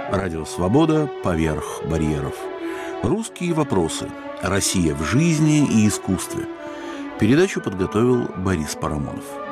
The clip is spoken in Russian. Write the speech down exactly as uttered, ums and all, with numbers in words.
Радио «Свобода. Поверх барьеров». Русские вопросы. Россия в жизни и искусстве. Передачу подготовил Борис Парамонов.